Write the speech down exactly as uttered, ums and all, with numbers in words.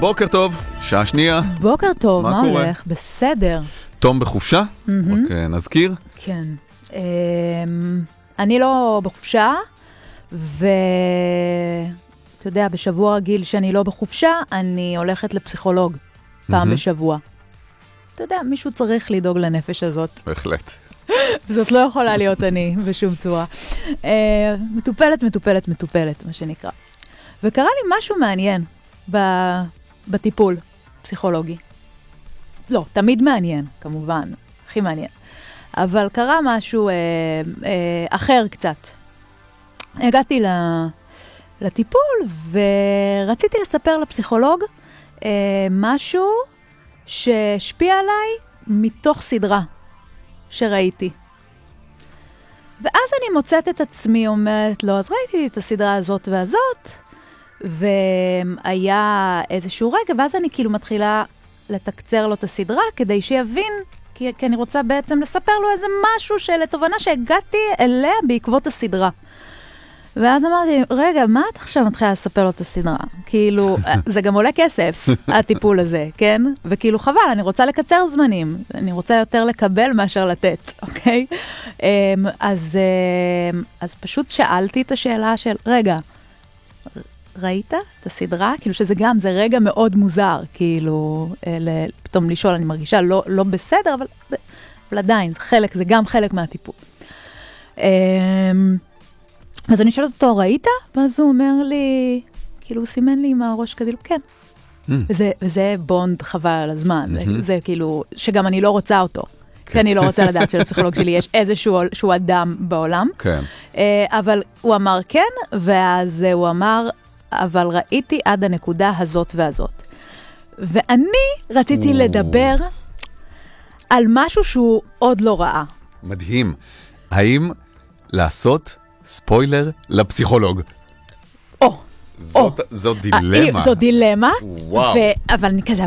בוקר טוב, שעה שנייה. בוקר טוב, מה מה קורה? הולך? בסדר. תום בחופשה? אוקיי, נזכיר. כן. אמ, אני לא בחופשה, ואתה יודע, בשבוע רגיל שאני לא בחופשה, אני הולכת לפסיכולוג פעם בשבוע. אתה יודע, מישהו צריך לדאוג לנפש הזאת. בהחלט. זאת לא יכולה להיות אני בשום צורה. אה, מטופלת, מטופלת, מטופלת, מה שנקרא. וקרה לי משהו מעניין ב- בטיפול פסיכולוגי. לא, תמיד מעניין, כמובן, הכי מעניין. אבל קרה משהו אה, אה, אחר קצת. הגעתי ל- לטיפול ורציתי לספר לפסיכולוג אה, משהו שהשפיע עליי מתוך סדרה שראיתי. ואז אני מוצאת את עצמי אומרת לו, אז ראיתי את הסדרה הזאת והזאת, והיה איזשהו רגע, ואז אני כאילו מתחילה לתקצר לו את הסדרה, כדי שיבין, כי, כי אני רוצה בעצם לספר לו איזה משהו שלתובנה שהגעתי אליה בעקבות הסדרה. ואז אמרתי, רגע, מה את עכשיו מתחילה לספר לו את הסדרה? כאילו, זה גם עולה כסף, הטיפול הזה, כן? וכאילו חבל, אני רוצה לקצר זמנים, אני רוצה יותר לקבל מאשר לתת, אוקיי? אז, אז פשוט שאלתי את השאלה של, רגע, ראית את הסדרה? כאילו שזה גם, זה רגע מאוד מוזר, כאילו, פתאום לשאול, אני מרגישה לא, לא בסדר, אבל, אבל עדיין, זה חלק, זה גם חלק מהטיפול. אז אני שואלת אותו, ראית? ואז הוא אומר לי, כאילו הוא סימן לי עם הראש כזה, כן. Mm. וזה, וזה בונד חבל על הזמן, mm-hmm. זה, זה כאילו, שגם אני לא רוצה אותו. Okay. כי אני לא רוצה לדעת שלפסיכולוג שלי יש איזשהו שהוא אדם בעולם. כן. Okay. אבל הוא אמר כן, ואז הוא אמר, אבל ראיתי עד הנקודה הזאת והזאת. ואני רציתי oh. לדבר על משהו שהוא עוד לא ראה. מדהים. האם לעשות ספוילר לפסיכולוג? או, זאת, זאת דילמה. זאת דילמה, וואו. אבל אני כזה,